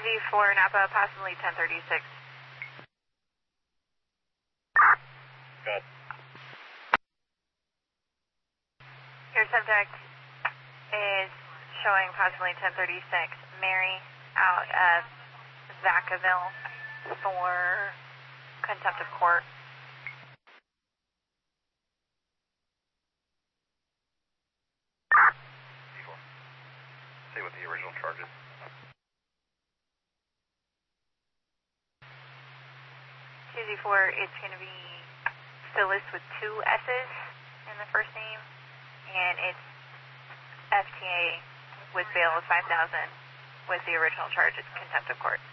2Z4 Napa, possibly 1036. Good. Your subject is showing possibly 1036. Mary out of Vacaville for contempt of court. See what the original charge is. TZ4, it's going to be Phyllis with 2 S's in the first name, and it's FTA with bail of $5,000 with the original charge. It's contempt of court.